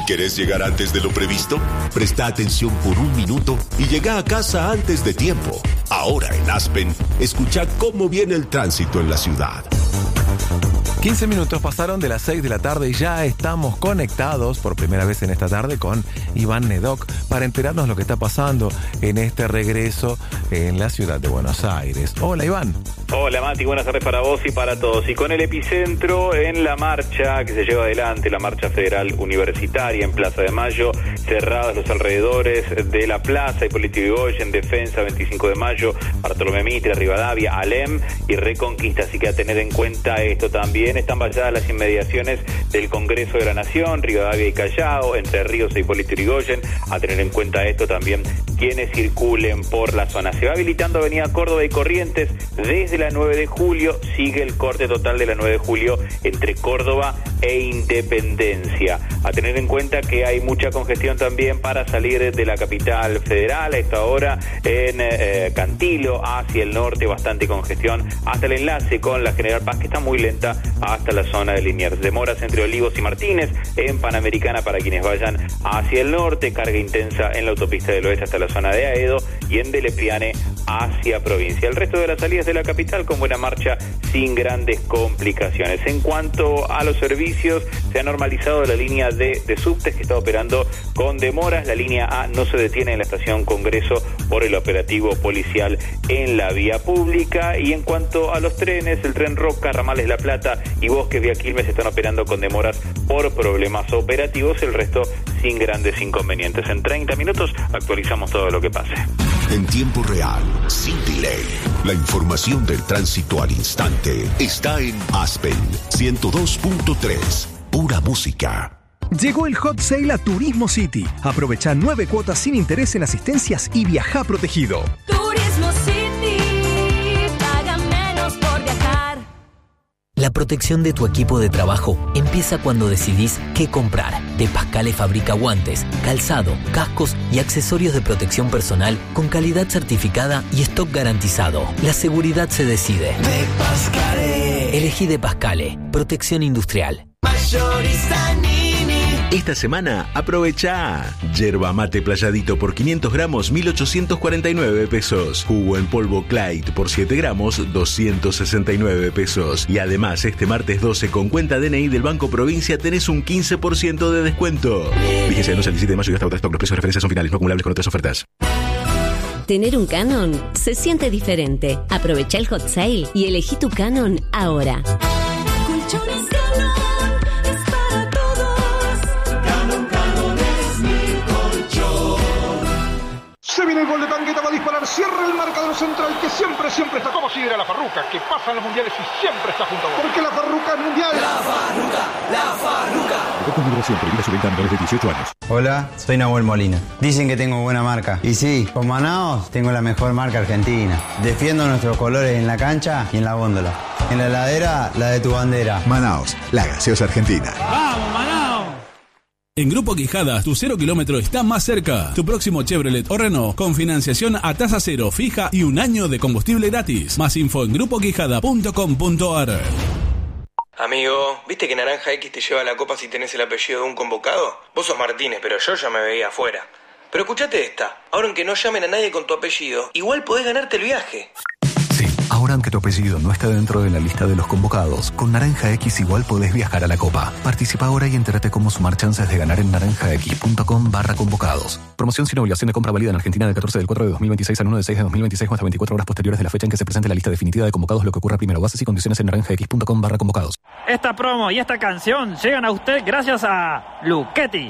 ¿Querés llegar antes de lo previsto? Presta atención por un minuto y llega a casa antes de tiempo. Ahora en Aspen, escucha cómo viene el tránsito en la ciudad. 15 minutos pasaron de las 6 de la tarde y ya estamos conectados por primera vez en esta tarde con Iván Nedoc para enterarnos lo que está pasando en este regreso en la ciudad de Buenos Aires. Hola, Iván. Hola, Mati, buenas tardes para vos y para todos. Y con el epicentro en la marcha que se lleva adelante, la marcha federal universitaria en Plaza de Mayo, cerrados los alrededores de la plaza, Hipólito Yrigoyen, Defensa, 25 de Mayo, Bartolomé Mitre, Rivadavia, Alem y Reconquista. Así que a tener en cuenta esto también. Están valladas las inmediaciones del Congreso de la Nación, Rivadavia y Callao, Entre Ríos e Hipólito Yrigoyen. A tener en cuenta esto también quienes circulen por la zona. Se va habilitando Avenida Córdoba y Corrientes desde la 9 de julio, sigue el corte total de la 9 de julio entre Córdoba e Independencia. A tener en cuenta que hay mucha congestión también para salir de la capital federal, a esta hora en Cantilo, hacia el norte, bastante congestión, hasta el enlace con la General Paz, que está muy lenta, hasta la zona de Liniers. Demoras entre Olivos y Martínez, en Panamericana para quienes vayan hacia el norte, carga intensa en la autopista del oeste hasta la zona de Aedo, y en Delepiane hacia provincia. El resto de las salidas de la capital con buena marcha, sin grandes complicaciones. En cuanto a los servicios, se ha normalizado la línea D de subtes, que está operando con demoras. La línea A no se detiene en la estación Congreso por el operativo policial en la vía pública. Y en cuanto a los trenes, el tren Roca, Ramales La Plata y Bosques vía Quilmes están operando con demoras por problemas operativos, el resto sin grandes inconvenientes. En 30 minutos actualizamos todo lo que pase. En tiempo real, sin delay. La información del tránsito al instante está en Aspen 102.3. Pura música. Llegó el Hot Sale a Turismo City. Aprovecha 9 cuotas sin interés en asistencias y viaja protegido. Turismo City, paga menos por viajar. La protección de tu equipo de trabajo empieza cuando decidís qué comprar. De Pascale fabrica guantes, calzado, cascos y accesorios de protección personal con calidad certificada y stock garantizado. La seguridad se decide. De Pascale. Elegí De Pascale. Protección industrial. Mayorista Nini. Esta semana aprovecha yerba mate playadito por 500 gramos 1.849 pesos. Jugo en polvo Clyde por 7 gramos 269 pesos. Y además este martes 12 con cuenta DNI del Banco Provincia tenés un 15% de descuento. Fíjense, no el 17 de mayo y hasta otras, los precios de referencia son finales, no acumulables con otras ofertas. Tener un Canon se siente diferente. Aprovecha el Hot Sale y elegí tu Canon ahora. Colchones Canon es para todos. Canon es mi colchón. Se viene el gol de Tangueta, va a disparar, cierra el marcador central que siempre está como si era la Farruca, que pasa en los mundiales y siempre está junto a vos. Porque la Farruca es mundial. La Farruca. Con migración prohibida su venta a menores de 18 años. Hola, soy Nahuel Molina. Dicen que tengo buena marca. Y sí, con Manaos tengo la mejor marca argentina. Defiendo nuestros colores en la cancha y en la góndola. En la heladera, la de tu bandera. Manaos, la gaseosa argentina. ¡Vamos, Manaos! En Grupo Quijadas, tu 0 kilómetro está más cerca. Tu próximo Chevrolet o Renault con financiación a tasa cero fija y 1 año de combustible gratis. Más info en grupoquijada.com.ar. Amigo, ¿viste que Naranja X te lleva la copa si tenés el apellido de un convocado? Vos sos Martínez, pero yo ya me veía afuera. Pero escuchate esta, ahora aunque no llamen a nadie con tu apellido, igual podés ganarte el viaje. Sí, ahora aunque tu apellido no está dentro de la lista de los convocados, con Naranja X igual podés viajar a la Copa. Participa ahora y entérate cómo sumar chances de ganar en naranjax.com/convocados. Promoción sin obligación de compra válida en Argentina del 14 del 4 de 2026 al 1 de 6 de 2026 o hasta 24 horas posteriores de la fecha en que se presente la lista definitiva de convocados, lo que ocurra primero. Bases y condiciones en naranjax.com/convocados. Esta promo y esta canción llegan a usted gracias a Luchetti.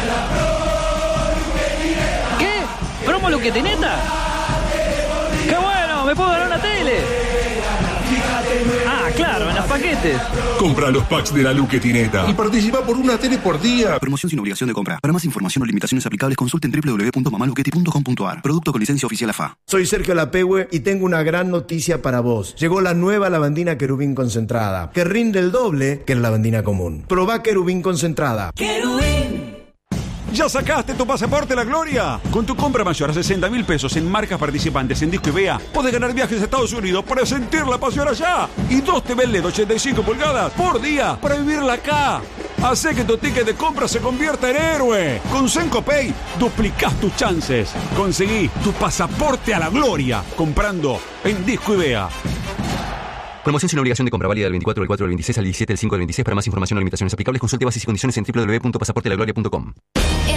¿Qué? ¿Promo Luchetineta? ¡Qué bueno! ¡Me puedo ganar una tele! Ah, claro, en los paquetes. Compra los packs de la Luchetineta y participa por una tele por día. Promoción sin obligación de compra. Para más información o limitaciones aplicables, consulten www.mamaluchetti.com.ar. Producto con licencia oficial AFA. Soy Sergio Lapehue y tengo una gran noticia para vos. Llegó la nueva lavandina Querubín concentrada, que rinde el doble que la lavandina común. Probá Querubín concentrada. Querubín. ¿Ya sacaste tu pasaporte a la gloria? Con tu compra mayor a 60.000 pesos en marcas participantes en Disco y Vea, podés ganar viajes a Estados Unidos para sentir la pasión allá. Y 2 TV LED 85 pulgadas por día para vivirla acá. Hacé que tu ticket de compra se convierta en héroe. Con Senco Pay duplicás tus chances. Conseguí tu pasaporte a la gloria comprando en Disco Idea. Promoción sin obligación de compra, válida del 24 del 4 del 26 al 17 del 5 del 26. Para más información o limitaciones aplicables, consulte bases y condiciones en www.pasaportelagloria.com.